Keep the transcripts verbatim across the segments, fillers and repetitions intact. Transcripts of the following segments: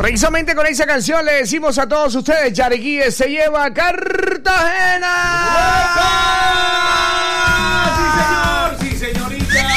Precisamente con esa canción le decimos a todos ustedes, Yariquíes se lleva a Cartagena. ¡Sí, señor! ¡Sí, señorita!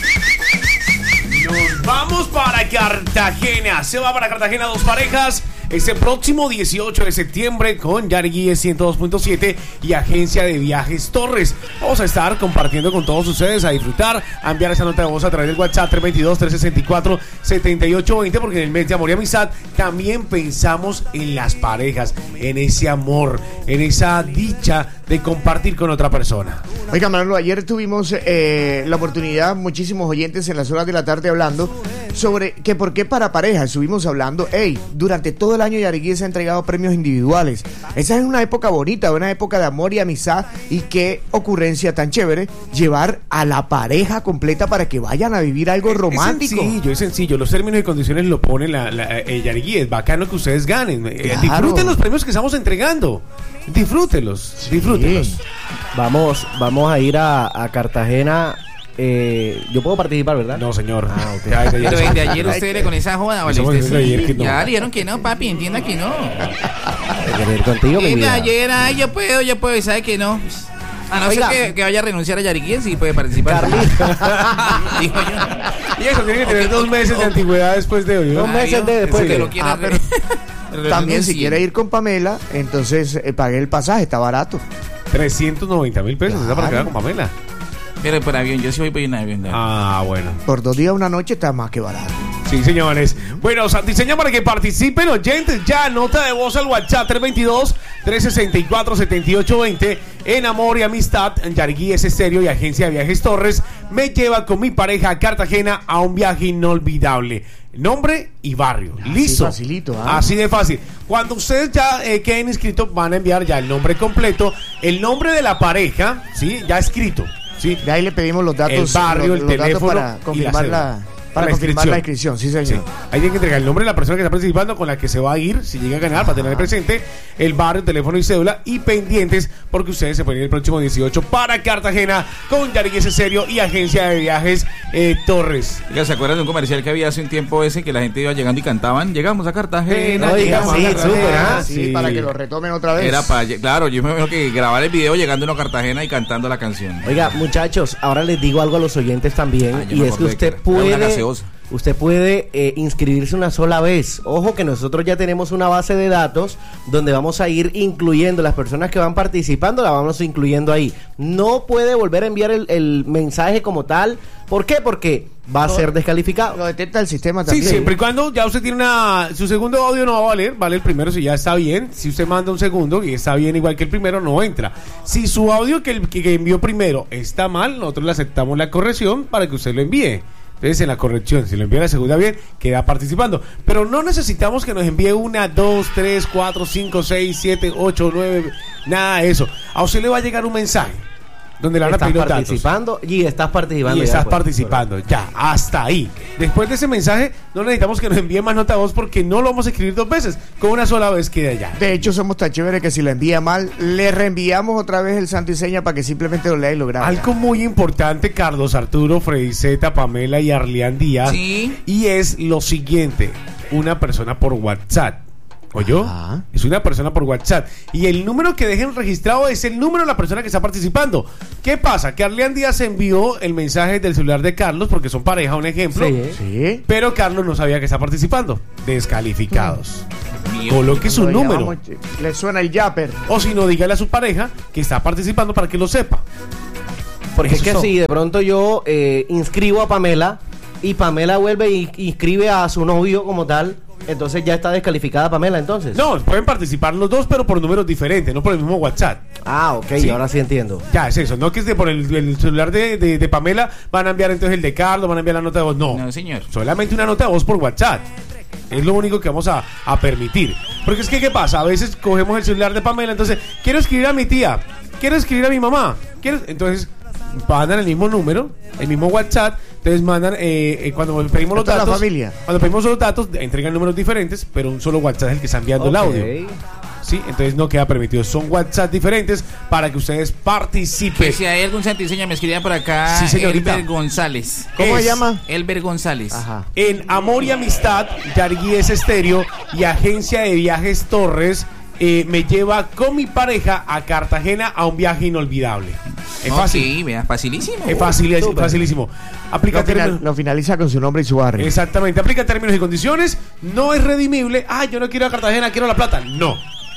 Nos vamos para Cartagena. Se va para Cartagena dos parejas este próximo dieciocho de septiembre con Yariquíes ciento dos punto siete y Agencia de Viajes Torres. Vamos a estar compartiendo con todos ustedes, a disfrutar, a enviar esa nota de voz a través del WhatsApp tres dos dos, tres seis cuatro, siete ocho dos cero, porque en el mes de amor y amistad también pensamos en las parejas, en ese amor, en esa dicha de compartir con otra persona. Oiga, Manolo, ayer tuvimos eh, la oportunidad, muchísimos oyentes en las horas de la tarde hablando sobre que por qué para parejas. Estuvimos hablando, hey, durante todo el año Yariquíes ha entregado premios individuales. Esa es una época bonita, una época de amor y amistad, y qué ocurrencia tan chévere llevar a la pareja completa para que vayan a vivir algo romántico. Es sencillo, es sencillo. Los términos y condiciones lo pone la, la eh, Yariquíes. Bacano que ustedes ganen. Eh, Claro. Disfruten los premios que estamos entregando. Disfrútelos, Sí. disfrútelos. Vamos, vamos a ir a, a Cartagena. Eh, yo puedo participar, ¿verdad? No, señor. Ah, ok. Ya, ya, ya. Pero desde ayer usted le con esa joda, ¿vale? Estamos Usted diciendo sí. ayer que no. Ya le dijeron que no, papi, entienda que no. Quiero ir contigo, mi Desde vida. ayer, ay, yo puedo, yo puedo, y sabe que no. A no Oiga. ser que, que vaya a renunciar a Yariquíes, sí puede participar. Digo yo. Y eso tiene que tener Ok, dos meses de ok. antigüedad después de hoy, ¿no? Dos meses de después Sí, de- que lo quiera Ah, pero re- también si renuncien. quiere ir con Pamela, entonces eh, pague el pasaje, está barato. trescientos noventa mil pesos. Esa para quedar con Pamela. Pero por avión, yo sí voy por un avión. ¿no? Ah, bueno. Por dos días, una noche está más que barato. Sí, señores. Bueno, Santiseña, para que participen oyentes, ya nota de voz al WhatsApp tres dos dos, tres seis cuatro, siete ocho dos cero. En amor y amistad, Yariquíes Estéreo y Agencia de Viajes Torres me lleva con mi pareja a Cartagena a un viaje inolvidable. Nombre y barrio. Así Listo. facilito, ¿ah? Así de fácil. Cuando ustedes ya eh, queden inscritos, van a enviar ya el nombre completo, el nombre de la pareja, ¿sí? Ya escrito, ¿sí? De ahí le pedimos los datos, El barrio, los, el los datos teléfono para y confirmar la la, cédula. para La confirmar inscripción. la inscripción, sí, señor. Sí. Ahí tienen que entregar el nombre de la persona que está participando, con la que se va a ir, si llega a ganar, para tener presente el barrio, teléfono y cédula, y pendientes, porque ustedes se pueden ir el próximo dieciocho para Cartagena con Yariquíes Estéreo y Agencia de Viajes eh, Torres. Oiga, ¿se acuerdan de un comercial que había hace un tiempo ese que la gente iba llegando y cantaban? Llegamos a Cartagena. Oiga, llegamos a sí, Cartagena. súper, ¿ah? Sí, Sí. para que lo retomen otra vez. Era para, claro, yo me veo que grabar el video llegando uno a Cartagena y cantando la canción. Oiga, muchachos, ahora les digo algo a los oyentes también, Ah, yo y me es que acordé usted que era una puede, gaseosa. usted puede eh, inscribirse una sola vez. Ojo que nosotros ya tenemos una base de datos donde vamos a ir incluyendo las personas que van participando, la vamos incluyendo ahí. No puede volver a enviar el, el mensaje como tal. ¿Por qué? Porque va a No, ser descalificado. Lo detecta el sistema Sí, también. siempre y cuando ya usted tiene una... Su segundo audio no va a valer, vale el primero si ya está bien. Si usted manda un segundo y está bien igual que el primero, no entra. Si su audio que, el, que que envió primero está mal, nosotros le aceptamos la corrección para que usted lo envíe. Entonces en la corrección, si lo envía la segunda bien, queda participando. Pero no necesitamos que nos envíe una, dos, tres, cuatro, cinco, seis, siete, ocho, nueve, nada de eso. A usted le va a llegar un mensaje donde le van a Estás pedir los datos. participando y estás participando. Y ya, estás pues. participando, ya, hasta ahí. Después de ese mensaje, no necesitamos que nos envíe más nota de voz porque no lo vamos a escribir dos veces. Con una sola vez queda ya. De hecho, somos tan chéveres que si lo envía mal, le reenviamos otra vez el santo y seña para que simplemente lo lea y lo grabe. Algo muy importante, Carlos Arturo, Freddy Zeta, Pamela y Arlian Díaz. Sí. Y es lo siguiente: una persona por WhatsApp. ¿Oyó? Ajá. Es una persona por WhatsApp. Y el número que dejen registrado es el número de la persona que está participando. ¿Qué pasa? Que Arlian Díaz envió el mensaje del celular de Carlos, porque son pareja, un ejemplo. Sí. Sí. Pero Carlos no sabía que está participando. Descalificados. Mío. Coloque su Lo número. llamamos, le suena el yapper. O si no, dígale a su pareja que está participando para que lo sepa. Porque es Eso que es todo. si de pronto yo eh, inscribo a Pamela y Pamela vuelve y inscribe a su novio como tal, entonces ya está descalificada Pamela entonces. No, pueden participar los dos, pero por números diferentes, no por el mismo WhatsApp. Ah, ok, Sí. ahora sí entiendo. Ya, es eso. No que es de por el, el celular de, de, de Pamela van a enviar entonces el de Carlos, van a enviar la nota de voz. No, No, señor. solamente una nota de voz por WhatsApp. Es lo único que vamos a, a permitir. Porque es que, ¿qué pasa? A veces cogemos el celular de Pamela, entonces, quiero escribir a mi tía, quiero escribir a mi mamá, quiero... Entonces, mandan el mismo número, el mismo WhatsApp, entonces mandan, eh, eh, cuando pedimos los Toda la datos... familia. Cuando pedimos los datos, entregan números diferentes, pero un solo WhatsApp es el que está enviando el Ok. audio. Sí, entonces no queda permitido. Son WhatsApp diferentes para que ustedes participen. Pues si hay algún santiseña, me escribían por acá. Sí, señorita. Elber González. ¿Cómo Es se llama? Elber González. Ajá. En Amor y Amistad, Yarguíes Estéreo y Agencia de Viajes Torres eh, me lleva con mi pareja a Cartagena a un viaje inolvidable. Es fácil. Sí, vea, facilísimo. Es fácil, es Súper. facilísimo. Aplica Lo, final- términos. lo finaliza con su nombre y su barrio. Exactamente, aplica términos y condiciones. No es redimible. Ah, yo no quiero ir a Cartagena, quiero La Plata. No.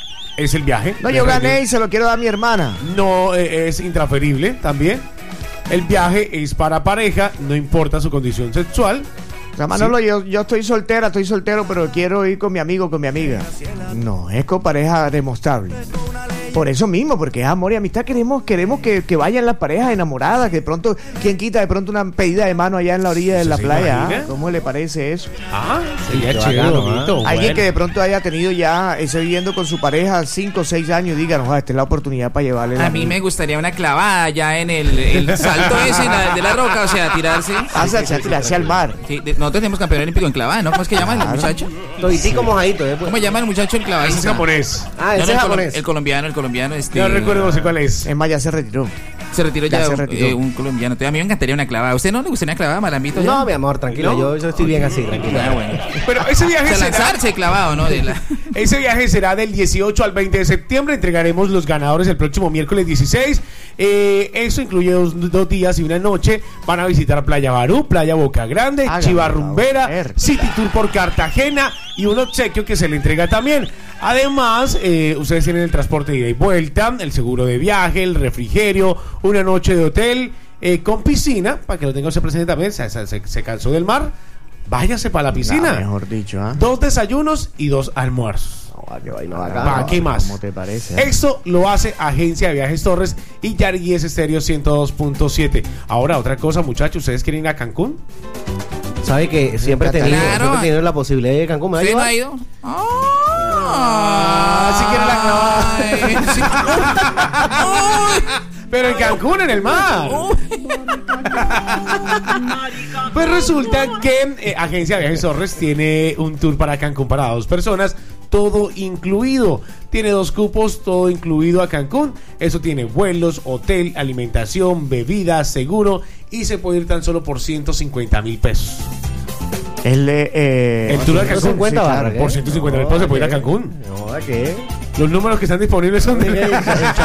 Es el viaje. No, Es yo gané redimible. y se lo quiero dar a mi hermana. No eh, es intransferible también. El viaje es para pareja, no importa su condición sexual. O sea, Manolo, yo, yo estoy soltera, estoy soltero, pero quiero ir con mi amigo, con mi amiga. No, es con pareja demostrable. Por eso mismo, porque es amor y amistad. Queremos, queremos que, que vayan las parejas enamoradas, que de pronto, ¿quién quita de pronto una pedida de mano allá en la orilla de ¿Sí la se playa? imagina? ¿Ah? ¿Cómo le parece eso? Ah, sería qué chévere, bacano, bonito. ¿ah? Alguien bueno. que de pronto haya tenido ya, ese viviendo con su pareja cinco o seis años, y diga, no, esta es la oportunidad para llevarle la A mí me gustaría una clavada ya en el, el salto ese la- de la roca, o sea, tirarse. Hacia, tirarse al mar. Sí, de- nosotros tenemos campeón olímpico en clavada, ¿no? ¿Cómo es que llama el Claro. muchacho? Toditico mojadito, ¿eh? ¿Cómo llama el muchacho el Ese clavadista? es japonés. Ah, No, ese no, es el, colo- japonés. el colombiano, el colombiano, este. No recuerdo, no sé cuál es. Es más, ya se retiró. Se retiró Ya ya, se un- retiró. eh, un colombiano. A mí me encantaría una clavada. ¿A usted no le gustaría una clavada, Malambito? No, mi amor, tranquilo, ¿No? yo, yo estoy bien así, tranquilo. Ah, bueno. Pero ese O viaje sea, será, lanzarse clavado, ¿no? De la... ese viaje será del dieciocho al veinte de septiembre. Entregaremos los ganadores el próximo miércoles dieciséis. Eh, eso incluye dos, dos días y una noche. Van a visitar Playa Barú, Playa Boca Grande, Hágame Chivarrumbera, favor. City Tour por Cartagena y un obsequio que se le entrega también. Además, eh, ustedes tienen el transporte de ida y vuelta, el seguro de viaje, el refrigerio, una noche de hotel eh, con piscina, para que lo tengan se presente también. Se, se- se cansó del mar, váyase para la piscina. Nah, mejor dicho, ¿ah? Dos desayunos y dos almuerzos. No, va, que vaina Va, bacana. ¿qué más? ¿Cómo te parece? eh? Esto lo hace Agencia de Viajes Torres y Yarguíes Estéreo ciento dos punto siete. Ahora, otra cosa, muchachos, ¿ustedes quieren ir a Cancún? ¿Sabe que siempre he tenido, Claro. siempre he tenido la posibilidad de ir a Cancún? ¿Me va a ¿Usted no llevar? ha ido? Ah, si quiere la clavada. Pero en Cancún, en el mar. Pues resulta que eh, Agencia de Viajes Torres tiene un tour para Cancún para dos personas, todo incluido. Tiene dos cupos, todo incluido a Cancún. Eso tiene vuelos, hotel, alimentación, bebidas, seguro y se puede ir tan solo por ciento cincuenta mil pesos. El, eh, eh, El tour a ciento Cancún, cincuenta sí, barras, claro, ¿eh? Por ciento cincuenta mil pesos se puede ir a Cancún. No, ¿a qué? Los números que están disponibles son El, de... el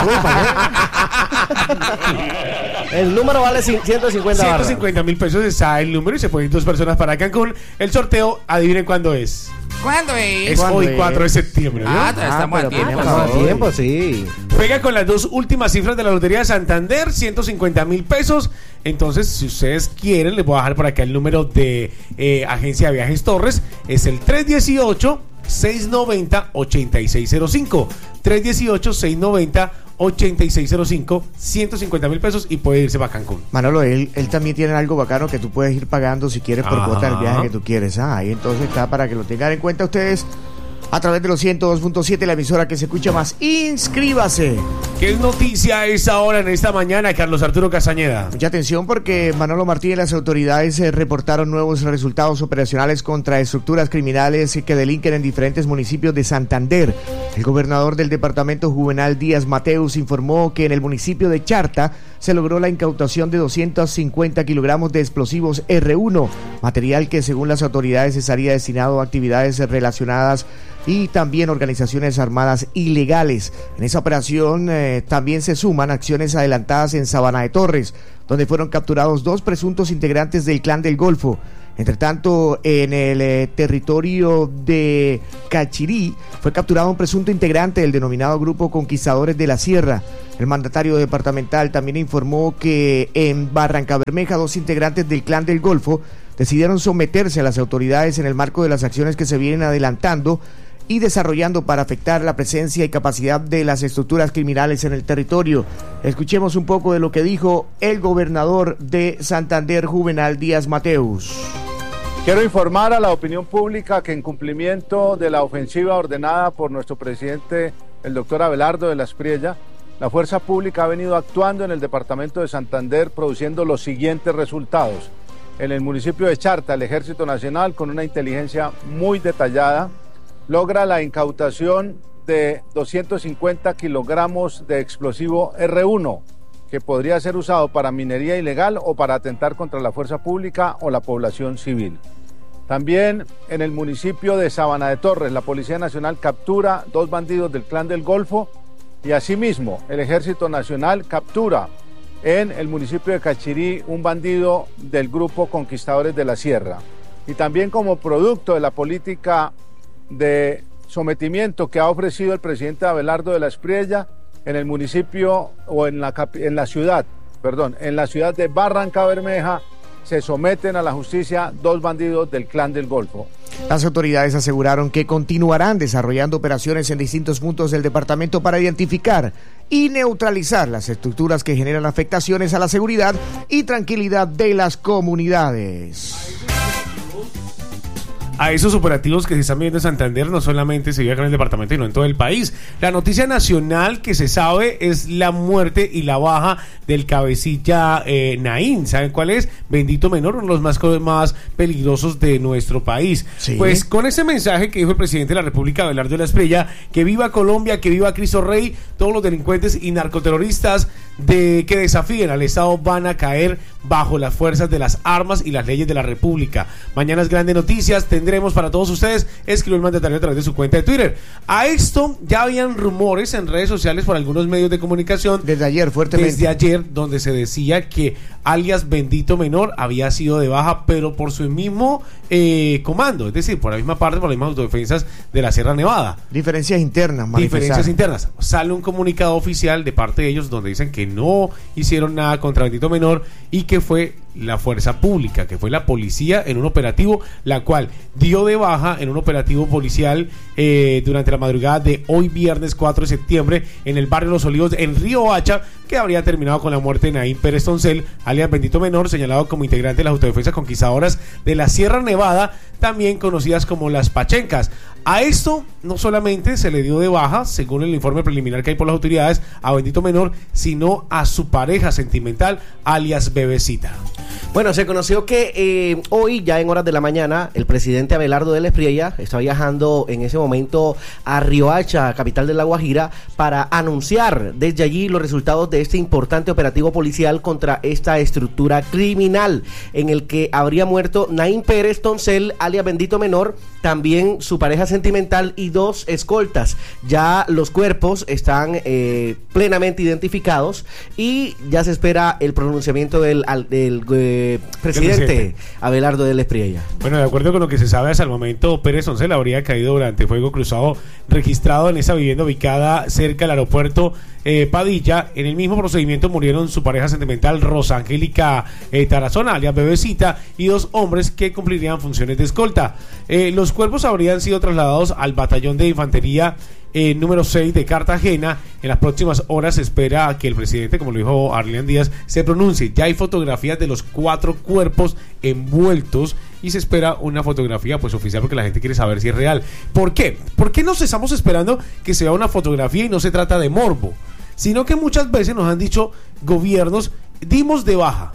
El número vale ciento cincuenta ciento barras. cincuenta mil pesos está el número y se pueden ir dos personas para Cancún. El sorteo, adivinen cuándo es. ¿Cuándo es? Es ¿Cuándo hoy, es? cuatro de septiembre. ¿no? Ah, todavía estamos pero a tiempo. por Estamos a favor. tiempo, sí. Juega con las dos últimas cifras de la Lotería de Santander, ciento cincuenta mil pesos. Entonces, si ustedes quieren, les voy a dejar por acá el número de eh, Agencia de Viajes Torres. Es el tres uno ocho, seis nueve cero, ocho seis cero cinco. tres uno ocho, seis nueve cero, ocho seis cero cinco. ciento cincuenta mil pesos y puede irse para Cancún. Manolo, él, él también tiene algo bacano que tú puedes ir pagando si quieres por Ajá. cuota del viaje que tú quieres. Ah, ahí entonces está para que lo tengan en cuenta ustedes a través de los ciento dos punto siete, la emisora que se escucha más. Inscríbase. ¿Qué es noticia a esta hora, en esta mañana, Carlos Arturo Castañeda? Mucha atención porque Manolo Martínez y las autoridades eh, reportaron nuevos resultados operacionales contra estructuras criminales que delinquen en diferentes municipios de Santander. El gobernador del departamento, Juvenal Díaz Mateus, informó que en el municipio de Charta se logró la incautación de doscientos cincuenta kilogramos de explosivos erre uno, material que según las autoridades estaría destinado a actividades relacionadas y también organizaciones armadas ilegales. En esa operación eh, también se suman acciones adelantadas en Sabana de Torres, donde fueron capturados dos presuntos integrantes del Clan del Golfo. Entre tanto, en el eh, territorio de Cachirí fue capturado un presunto integrante del denominado Grupo Conquistadores de la Sierra. El mandatario departamental también informó que en Barrancabermeja dos integrantes del Clan del Golfo decidieron someterse a las autoridades en el marco de las acciones que se vienen adelantando y desarrollando para afectar la presencia y capacidad de las estructuras criminales en el territorio. Escuchemos un poco de lo que dijo el gobernador de Santander, Juvenal Díaz Mateus. Quiero informar a la opinión pública que en cumplimiento de la ofensiva ordenada por nuestro presidente, el doctor Abelardo de la Espriella, la fuerza pública ha venido actuando en el departamento de Santander produciendo los siguientes resultados. En el municipio de Charta, el Ejército Nacional, con una inteligencia muy detallada, logra la incautación de doscientos cincuenta kilogramos de explosivo erre uno, que podría ser usado para minería ilegal o para atentar contra la fuerza pública o la población civil. También en el municipio de Sabana de Torres, la Policía Nacional captura dos bandidos del Clan del Golfo y asimismo el Ejército Nacional captura en el municipio de Cachirí un bandido del grupo Conquistadores de la Sierra. Y también como producto de la política de sometimiento que ha ofrecido el presidente Abelardo de la Espriella, en el municipio o en la, en la ciudad, perdón, en la ciudad de Barranca Bermeja, se someten a la justicia dos bandidos del Clan del Golfo. Las autoridades aseguraron que continuarán desarrollando operaciones en distintos puntos del departamento para identificar y neutralizar las estructuras que generan afectaciones a la seguridad y tranquilidad de las comunidades. A esos operativos que se están viendo en Santander no solamente se vive acá en el departamento, sino en todo el país. La noticia nacional que se sabe es la muerte y la baja del cabecilla eh, Naín. ¿Saben cuál es? Bendito Menor, uno de los más, más peligrosos de nuestro país. ¿Sí? Pues con ese mensaje que dijo el presidente de la República, Abelardo de la Espriella, que viva Colombia, que viva Cristo Rey, todos los delincuentes y narcoterroristas de que desafíen al Estado van a caer bajo las fuerzas de las armas y las leyes de la República. Mañana es Grandes Noticias, tendremos para todos ustedes, escribió el mandatario a través de su cuenta de Twitter. A esto ya habían rumores en redes sociales por algunos medios de comunicación desde ayer, fuertemente desde ayer, donde se decía que alias Bendito Menor había sido de baja, pero por su mismo eh, comando, es decir, por la misma parte, por las mismas autodefensas de la Sierra Nevada. Diferencias internas, Diferencias internas. Sale un comunicado oficial de parte de ellos donde dicen que no hicieron nada contra Bendito Menor y que fue la fuerza pública, que fue la policía en un operativo, la cual dio de baja en un operativo policial eh, durante la madrugada de hoy viernes cuatro de septiembre en el barrio Los Olivos en Río Hacha, que habría terminado con la muerte de Naín Pérez Toncel, alias Bendito Menor, señalado como integrante de las autodefensas conquistadoras de la Sierra Nevada, también conocidas como las Pachencas. A esto no solamente se le dio de baja, según el informe preliminar que hay por las autoridades, a Bendito Menor, sino a su pareja sentimental, alias Bebecita. Bueno, se conoció que eh, hoy, ya en horas de la mañana, el presidente Abelardo de la Espriella está viajando en ese momento a Riohacha, capital de La Guajira, para anunciar desde allí los resultados de este importante operativo policial contra esta estructura criminal, en el que habría muerto Naín Pérez Toncel, alias Bendito Menor, también su pareja sentimental y dos escoltas. Ya los cuerpos están eh, plenamente identificados y ya se espera el pronunciamiento del, al, del eh, presidente Abelardo de la Espriella. Bueno, de acuerdo con lo que se sabe hasta el momento, Pérez Toncel habría caído durante fuego cruzado registrado en esa vivienda ubicada cerca del aeropuerto eh, Padilla. En el mismo procedimiento murieron su pareja sentimental Rosa Angélica eh, Tarazona, alias Bebecita, y dos hombres que cumplirían funciones de escolta. Eh, los cuerpos habrían sido trasladados al batallón de infantería Eh, número seis de Cartagena. En las próximas horas se espera que el presidente, como lo dijo Arlian Díaz, se pronuncie. Ya hay fotografías de los cuatro cuerpos envueltos y se espera una fotografía pues oficial, porque la gente quiere saber si es real. ¿Por qué? ¿Por qué nos estamos esperando que se vea una fotografía y no se trata de morbo? Sino que muchas veces nos han dicho gobiernos, dimos de baja,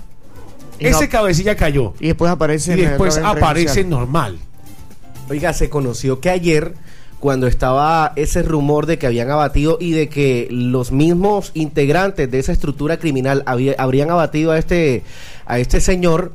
y ese no, cabecilla cayó y después aparece, y después aparece normal. Oiga, se conoció que ayer, cuando estaba ese rumor de que habían abatido y de que los mismos integrantes de esa estructura criminal había, habrían abatido a este a este señor,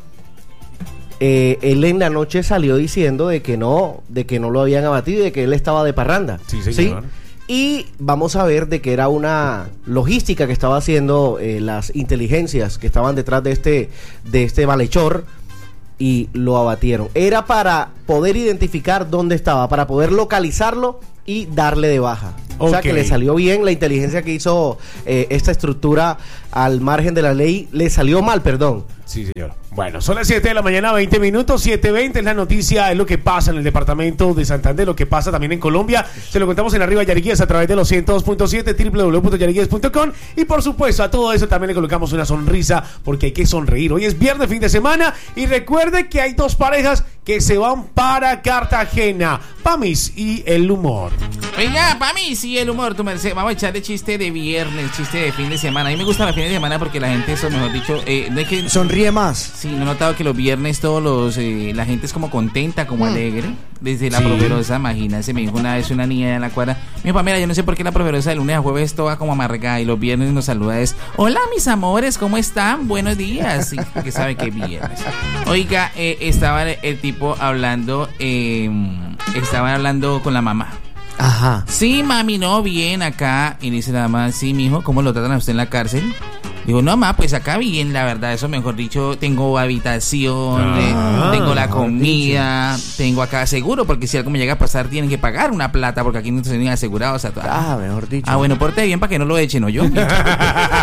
eh, él en la noche salió diciendo de que no, de que no lo habían abatido y de que él estaba de parranda. Sí, señor. ¿Sí? Y vamos a ver de que era una logística que estaba haciendo eh, las inteligencias que estaban detrás de este de este malhechor, y lo abatieron. Era para poder identificar dónde estaba, para poder localizarlo y darle de baja. Okay. O sea que le salió bien la inteligencia que hizo eh, esta estructura al margen de la ley. Le salió mal, perdón. Sí, señor. Bueno, son las siete de la mañana, veinte minutos, siete veinte es la noticia, es lo que pasa en el departamento de Santander, lo que pasa también en Colombia. Se lo contamos en Arriba Yariguíes a través de los ciento dos punto siete, doble u doble u doble u punto yariguíes punto com, y por supuesto a todo eso también le colocamos una sonrisa, porque hay que sonreír. Hoy es viernes, fin de semana, y recuerde que hay dos parejas que se van para Cartagena, Pamis y el humor. Oiga, para mí sí el humor, tu merced. Vamos a echarle chiste de viernes, chiste de fin de semana. A mí me gusta los fines de semana porque la gente, eso mejor dicho, eh, no es que... Sonríe más. Sí, no he notado que los viernes todos los... Eh, la gente es como contenta, como Mm. alegre. Desde la Sí. proferosa, imagínense, me dijo una vez una niña en la cuadra. Mi papá, mira, yo no sé por qué la proferosa de lunes a jueves toda como amargada y los viernes nos saluda es: hola, mis amores, ¿cómo están? Buenos días. Sí, que sabe que viernes. Oiga, eh, estaba el, el tipo hablando, eh, estaban hablando con la mamá. Ajá. Sí, mami, no, bien, acá. Y dice la mamá: sí, mijo, ¿cómo lo tratan a usted en la cárcel? Digo, no, mamá, pues acá bien, la verdad, eso mejor dicho, tengo habitación, Ah, eh, tengo la mejor comida, tengo acá seguro, porque si algo me llega a pasar tienen que pagar una plata, porque aquí no tienen asegurados. O sea, Ah, mejor dicho. ah, bueno, porte bien para que no lo echen, ¿o yo?